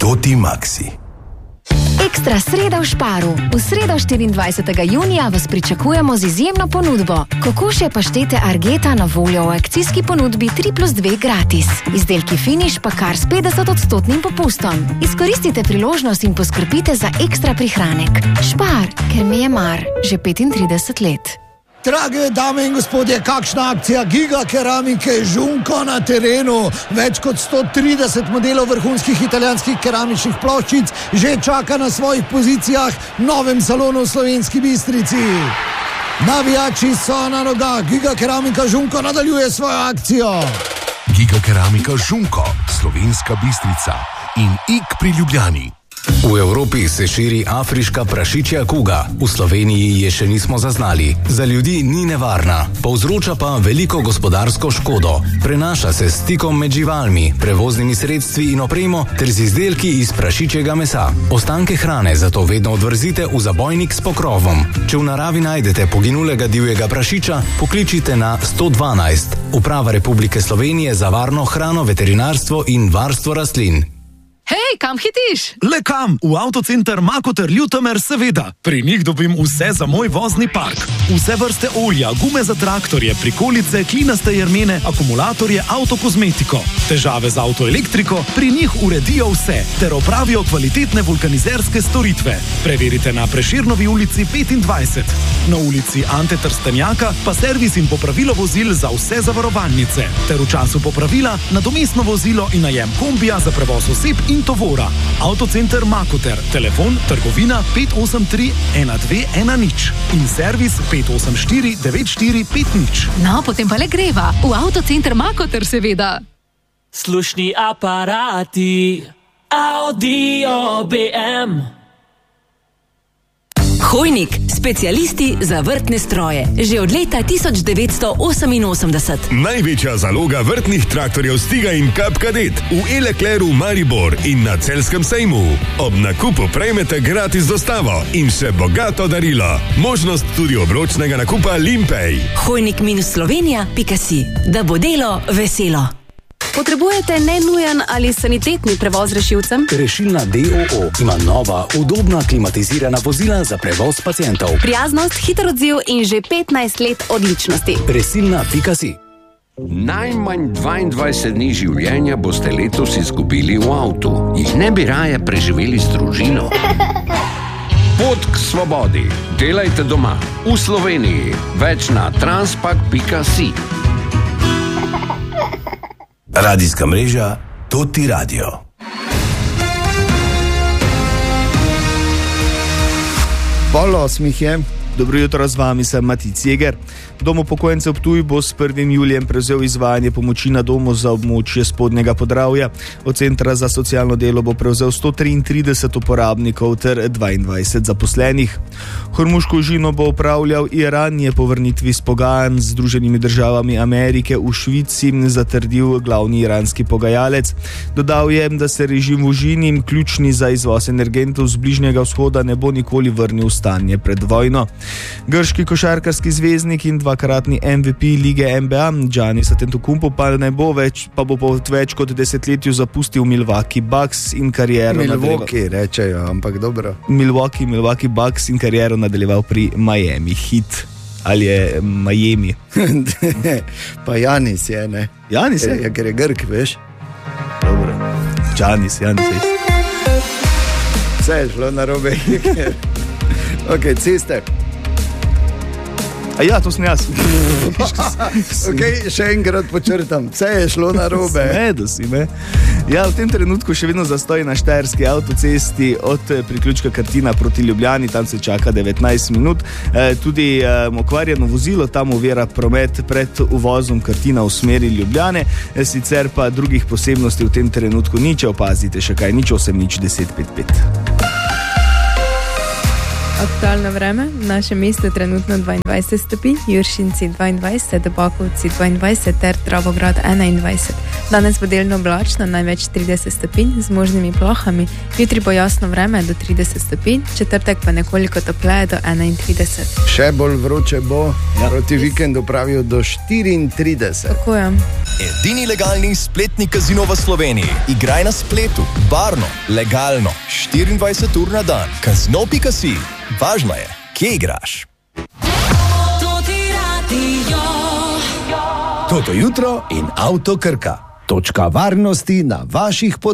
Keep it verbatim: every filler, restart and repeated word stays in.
Toti Maxi. Ekstra sreda v Sparu. V sredo štiriindvajsetega junija vas pričakujemo z izjemno ponudbo. Kokošje paštete Argeta na voljo v akcijski ponudbi tri plus dve gratis. Izdelki Finish pa kar s petdeset odstotnim popustom. Izkoristite priložnost in poskrbite za ekstra prihranek. Spar, ker mi je mar, že petintrideset let. Drage dame in gospodje, kakšna akcija Giga keramike Žunko na terenu. Več kot sto trideset modelov vrhunskih italijanskih keramičnih ploščic že čaka na svojih pozicijah v novem salonu v Slovenski Bistrici. Navijači so na nogah, Giga keramika Žunko nadaljuje svojo akcijo. Giga keramika Žunko, Slovenska Bistrica in Ik pri Ljubljani. V Evropi se širi afriška prašičja kuga. V Sloveniji je še nismo zaznali. Za ljudi ni nevarna, povzroča pa veliko gospodarsko škodo. Prenaša se s stikom med živalmi, prevoznimi sredstvi in opremo ter z izdelki iz prašičjega mesa. Ostanke hrane zato vedno odvrzite v zabojnik s pokrovom. Če v naravi najdete poginulega divjega prašiča, pokličite na sto dvanajst. Uprava Republike Slovenije za varno hrano, veterinarstvo in varstvo rastlin. Hej, kam hitiš? Le kam? V avtocenter Makoter Ljutomer, seveda. Pri njih dobim vse za moj vozni park. Vse vrste olja, gume za traktorje, prikolice, klinaste jermene, akumulatorje, avtokozmetiko. Težave z avtoelektriko, pri njih uredijo vse, ter opravijo kvalitetne vulkanizerske storitve. Preverite na Prešernovi ulici petindvajset. Na ulici Ante Trstenjaka pa servis in popravilo vozil za vse zavarovalnice. Ter v času popravila nadomestno vozilo in najem kombija za prevoz oseb in tovora. Avtocenter Makoter, telefon trgovina pet osem tri ena dve ena nič in servis pet osem štiri devet štiri pet nič. No, potem pa le greva. V avtocenter Makoter, seveda. Slušni aparati, Audio B M. Hojnik, specialisti za vrtne stroje. Že od leta tisoč devetsto oseminosemdeset. Največja zaloga vrtnih traktorjev Stiga in Kap Kadet v E-Leclercu Maribor in na Celjskem sejmu. Ob nakupu prejmete gratis dostavo in še bogato darilo. Možnost tudi obročnega nakupa Limpej. Hojnik minus Slovenija pika si. Da bo delo veselo. Potrebujete nenujen ali sanitetni prevoz rešilcem? Rešilna D O O ima nova, udobna klimatizirana vozila za prevoz pacientov. Prijaznost, hiter odziv in že petnajst let odličnosti. Resilna pika si. Najmanj dvaindvajset dni življenja boste letos izgubili v avtu. Jih ne bi raje preživeli z družino? Pot k svobodi. Delajte doma. V Sloveniji. Več na transpak pika si. Radijska mreža Toti Radio. Pol osmih je. Dobro jutro, z vami sem Matic Jeger. Dom upokojencev Ptuj bo s prvim julijem prevzel izvajanje pomoči na domu za območje Spodnjega Podravja. Od Centra za socialno delo bo prevzel sto triintrideset uporabnikov ter dvaindvajset zaposlenih. Hormuško užino bo upravljal Iran, je po vrnitvi s pogajanj z Združenimi državami Amerike v Švici zatrdil glavni iranski pogajalec. Dodal je, da se režim v užini, ključni za izvoz energentov z Bližnjega vzhoda, ne bo nikoli vrnil v stanje pred vojno. Grški košarkarski zvezdnik in dvakratni M V P lige N B A Giannis Antetokounmpo pa ne bo več, pa bo po več kot desetletju zapustil Milwaukee Bucks in kariero Milwaukee rečejo, ampak dobro. Milwaukee, Milwaukee Bucks in kariero nadaljeval pri Miami Heat. Ali je Miami? Pa Janis je, ne? Janis je? Ja, ker je Grk, veš? Dobro. Giannis, Janis je. Vse je šlo narobe. Ok, ceste. A ja, to sem jaz. Ok, še enkrat počrtam. Vse je šlo narobe. Smedo si me. Ja, v tem trenutku še vedno zastoj na štajerski avtocesti od priključka Krtina proti Ljubljani, tam se čaka devetnajst minut. E, tudi e, okvarjeno vozilo tam ovira promet pred uvozom Krtina v smeri Ljubljane, e, sicer pa drugih posebnosti v tem trenutku nič, opazite še kaj, nič osem nič deset pet pet. Aktualno vreme, v našem mestu trenutno dvaindvajset stopinj, Juršinci dvaindvajset, Bakovci dvaindvajset ter Dravograd enaindvajset. Danes bo delno oblačno, največ trideset stopinj z možnimi plohami, jutri bo jasno vreme do trideset stopinj, četrtek pa nekoliko topleje do enaintrideset. Še bolj vroče bo, ja. Proti vikendu pravijo do štiriintrideset. Tako je. Edini legalni spletni kazino v Sloveniji. Igraj na spletu, varno, legalno, štiriindvajset ur na dan. Kazino pika si. Važno je, kje igraš. Toto jutro in Avto Krka. Točka varnosti na vaših poteh.